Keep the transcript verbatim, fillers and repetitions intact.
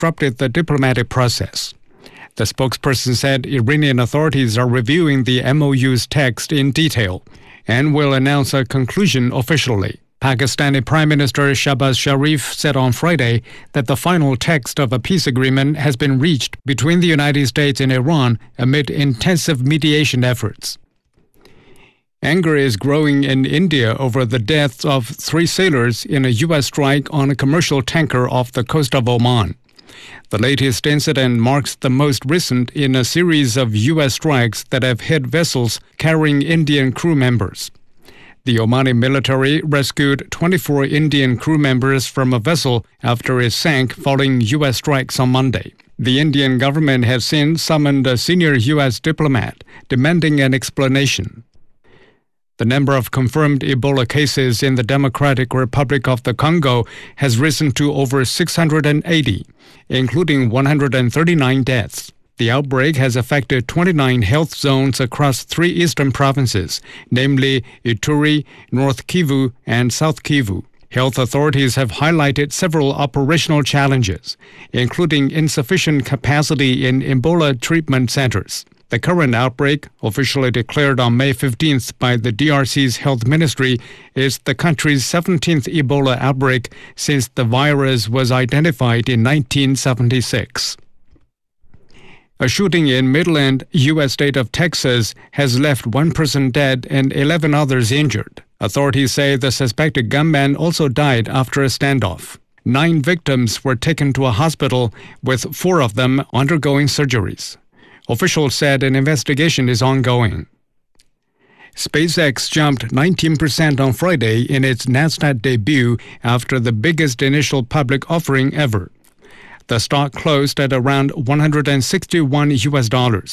disrupted the diplomatic process. The spokesperson said Iranian authorities are reviewing the M O U's text in detail and will announce a conclusion officially. Pakistani Prime Minister Shahbaz Sharif said on Friday that the final text of a peace agreement has been reached between the United States and Iran amid intensive mediation efforts. Anger is growing in India over the deaths of three sailors in a U S strike on a commercial tanker off the coast of Oman. The latest incident marks the most recent in a series of U S strikes that have hit vessels carrying Indian crew members. The Omani military rescued twenty-four Indian crew members from a vessel after it sank following U S strikes on Monday. The Indian government has since summoned a senior U S diplomat, demanding an explanation. The number of confirmed Ebola cases in the Democratic Republic of the Congo has risen to over six hundred eighty, including one hundred thirty-nine deaths. The outbreak has affected twenty-nine health zones across three eastern provinces, namely Ituri, North Kivu, and South Kivu. Health authorities have highlighted several operational challenges, including insufficient capacity in Ebola treatment centers. The current outbreak, officially declared on May fifteenth by the D R C's health ministry, is the country's seventeenth Ebola outbreak since the virus was identified in nineteen seventy-six. A shooting in Midland, U S state of Texas, has left one person dead and eleven others injured. Authorities say the suspected gunman also died after a standoff. Nine victims were taken to a hospital, with four of them undergoing surgeries. Officials said an investigation is ongoing. SpaceX jumped nineteen percent on Friday in its Nasdaq debut after the biggest initial public offering ever. The stock closed at around one hundred sixty-one U S dollars.